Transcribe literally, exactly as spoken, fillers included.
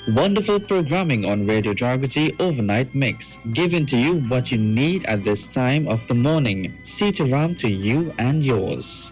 Wonderful programming on Radio Jagati Overnight Mix, giving to you what you need at this time of the morning. Sitaram to you and yours.